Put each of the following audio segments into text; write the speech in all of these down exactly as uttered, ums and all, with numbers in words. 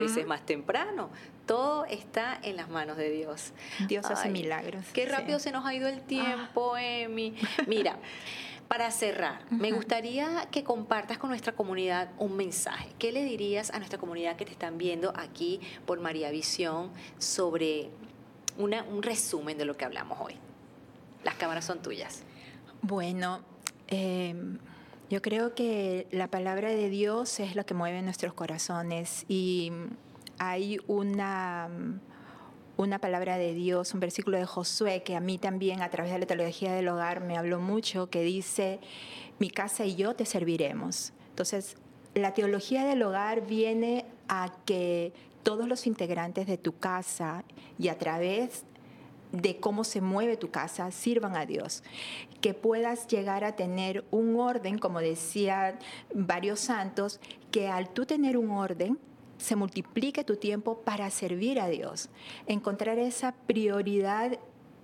veces más temprano. Todo está en las manos de Dios. Dios hace Ay, milagros. Qué rápido Sí. se nos ha ido el tiempo, Ah. Emi. Mira, para cerrar, Uh-huh. me gustaría que compartas con nuestra comunidad un mensaje. ¿Qué le dirías a nuestra comunidad que te están viendo aquí por María Visión sobre una, un resumen de lo que hablamos hoy? Las cámaras son tuyas. Bueno, eh, yo creo que la palabra de Dios es lo que mueve nuestros corazones y hay una, una palabra de Dios, un versículo de Josué que a mí también a través de la teología del hogar me habló mucho, que dice, mi casa y yo te serviremos. Entonces, la teología del hogar viene a que todos los integrantes de tu casa y a través de cómo se mueve tu casa, sirvan a Dios. Que puedas llegar a tener un orden, como decían varios santos, que al tú tener un orden, se multiplique tu tiempo para servir a Dios. Encontrar esa prioridad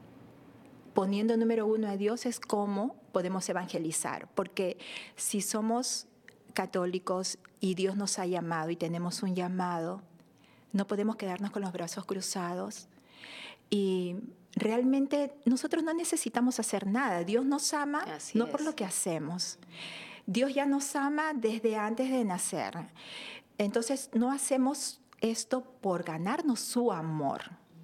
poniendo número uno a Dios es cómo podemos evangelizar. Porque si somos católicos y Dios nos ha llamado y tenemos un llamado, no podemos quedarnos con los brazos cruzados. Y realmente nosotros no necesitamos hacer nada. Dios nos ama Así no es. por lo que hacemos. Dios ya nos ama desde antes de nacer. Entonces no hacemos esto por ganarnos su amor.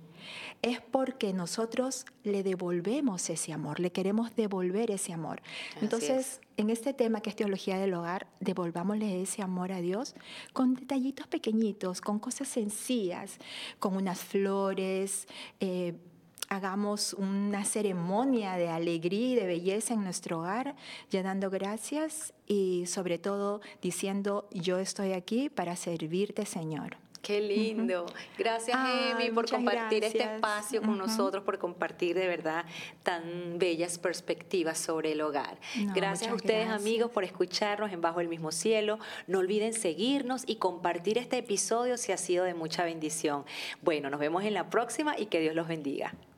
Es porque nosotros le devolvemos ese amor, le queremos devolver ese amor. Así Entonces, es. en este tema que es teología del hogar, devolvámosle ese amor a Dios con detallitos pequeñitos, con cosas sencillas, con unas flores, eh, hagamos una ceremonia de alegría y de belleza en nuestro hogar, ya dando gracias y sobre todo diciendo, yo estoy aquí para servirte, Señor. Qué lindo. Uh-huh. Gracias, Emi, Ay, por muchas compartir gracias. este espacio con Uh-huh. nosotros, por compartir de verdad tan bellas perspectivas sobre el hogar. No, gracias a muchas ustedes, gracias. amigos, por escucharnos en Bajo el Mismo Cielo. No olviden seguirnos y compartir este episodio si ha sido de mucha bendición. Bueno, nos vemos en la próxima y que Dios los bendiga.